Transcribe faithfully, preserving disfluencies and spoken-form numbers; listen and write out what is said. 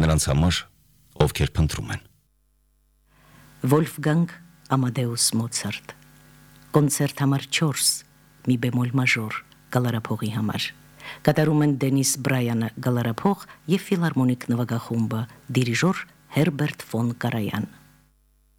նրանց համար, ովքեր փնտրում են։ Վոլֆգանգ Ամադեուս Մոցարտ կոնցերտ համար չորս մի բեմոլ մաժոր գալարափողի համար կատարում են Դենիս Բրայանը գալարափող եւ ֆիլհարմոնիկ նվագախումբը դիրիժոր Հերբերտ ֆոն Կարայան